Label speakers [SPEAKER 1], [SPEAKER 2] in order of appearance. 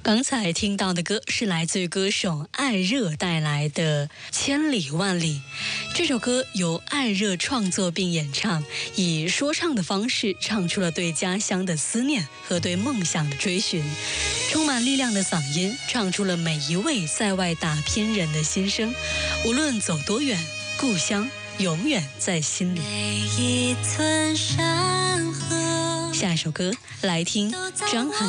[SPEAKER 1] 刚才听到的歌是来自于歌手艾热带来的《千里万里》。这首歌由艾热创作并演唱，以说唱的方式唱出了对家乡的思念和对梦想的追寻，充满力量的嗓音唱出了每一位在外打拼人的心声。无论走多远，故乡永远在心里。
[SPEAKER 2] 每一寸山河。
[SPEAKER 1] 下一首歌来听张涵。